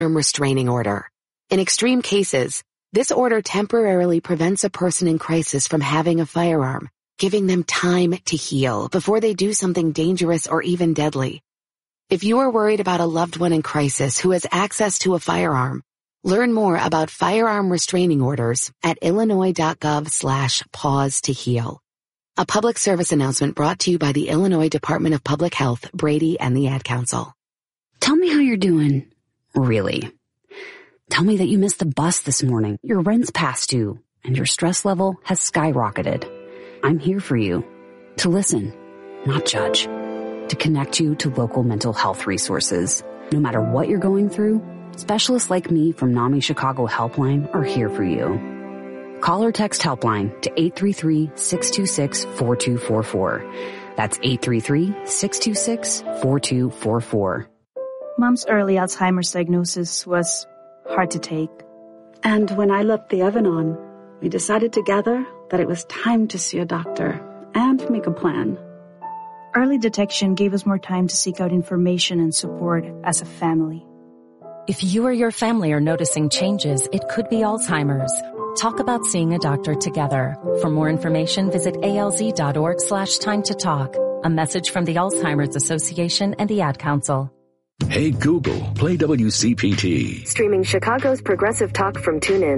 restraining order. In extreme cases, this order temporarily prevents a person in crisis from having a firearm, giving them time to heal before they do something dangerous or even deadly. If you are worried about a loved one in crisis who has access to a firearm, learn more about firearm restraining orders at illinois.gov/pause to heal. A public service announcement brought to you by the Illinois Department of Public Health, Brady, and the Ad Council. Tell me how you're doing. Really. Tell me that you missed the bus this morning, your rent's past due, and your stress level has skyrocketed. I'm here for you. To listen, not judge. To connect you to local mental health resources. No matter what you're going through, specialists like me from NAMI Chicago Helpline are here for you. Call or text Helpline to 833-626-4244. That's 833-626-4244. Mom's early Alzheimer's diagnosis was hard to take. And when I left the oven on, we decided together that it was time to see a doctor and make a plan. Early detection gave us more time to seek out information and support as a family. If you or your family are noticing changes, it could be Alzheimer's. Talk about seeing a doctor together. For more information, visit alz.org/time to talk. A message from the Alzheimer's Association and the Ad Council. Hey Google, play WCPT. Streaming Chicago's progressive talk from TuneIn.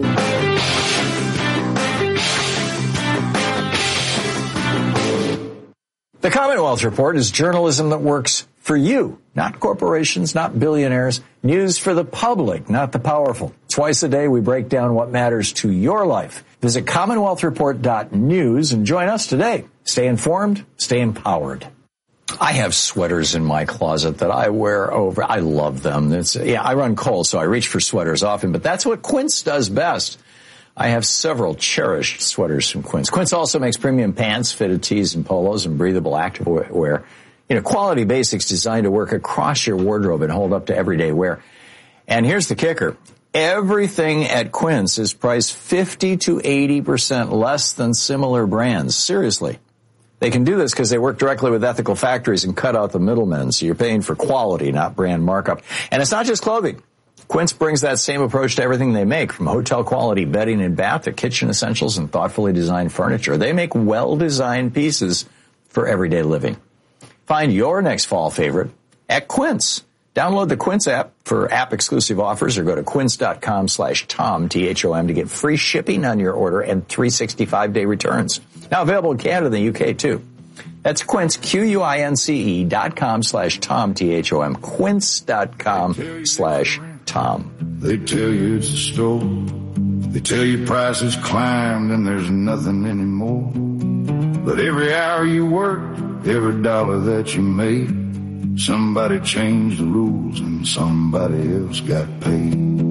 The Commonwealth Report is journalism that works for you, not corporations, not billionaires. News for the public, not the powerful. Twice a day, we break down what matters to your life. Visit CommonwealthReport.news and join us today. Stay informed, stay empowered. I have sweaters in my closet that I wear over. I love them. I run cold, so I reach for sweaters often, but that's what Quince does best. I have several cherished sweaters from Quince. Quince also makes premium pants, fitted tees and polos, and breathable activewear. Quality basics designed to work across your wardrobe and hold up to everyday wear. And here's the kicker. Everything at Quince is priced 50 to 80% less than similar brands. Seriously. They can do this because they work directly with ethical factories and cut out the middlemen, so you're paying for quality, not brand markup. And it's not just clothing. Quince brings that same approach to everything they make, from hotel-quality bedding and bath to kitchen essentials and thoughtfully designed furniture. They make well-designed pieces for everyday living. Find your next fall favorite at Quince. Download the Quince app for app-exclusive offers or go to quince.com/Tom, T-H-O-M, to get free shipping on your order and 365-day returns. Now available in Canada and the UK, too. That's Quince, QUINCE.com/Tom, T-H-O-M, quince.com/Tom. They tell you it's a store. They tell you prices climbed and there's nothing anymore. But every hour you work, every dollar that you made, somebody changed the rules and somebody else got paid.